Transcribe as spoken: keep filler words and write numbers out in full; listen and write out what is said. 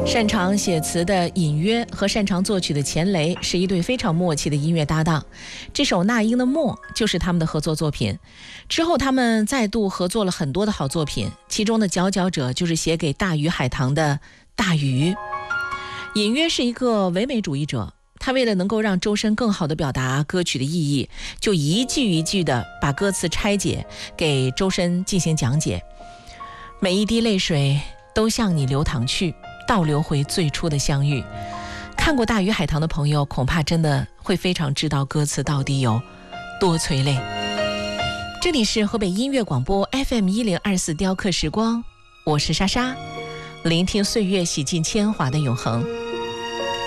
擅长写词的隐约和擅长作曲的钱雷是一对非常默契的音乐搭档。这首那英的默就是他们的合作作品。之后他们再度合作了很多的好作品，其中的佼佼者就是写给大鱼海棠的大鱼。隐约是一个唯美主义者，他为了能够让周深更好地表达歌曲的意义，就一句一句地把歌词拆解，给周深进行讲解。每一滴泪水都向你流淌去，倒流回最初的相遇。看过大鱼海棠的朋友恐怕真的会非常知道歌词到底有多催泪。这里是河北音乐广播 F M 一零二四雕刻时光，我是莎莎，聆听岁月洗尽铅华的永恒。